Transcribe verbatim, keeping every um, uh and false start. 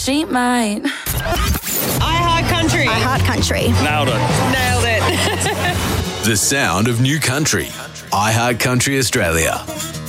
she might. I Heart Country. I Heart Country. Nailed it. Nailed it. The sound of new country. I Heart Country Australia.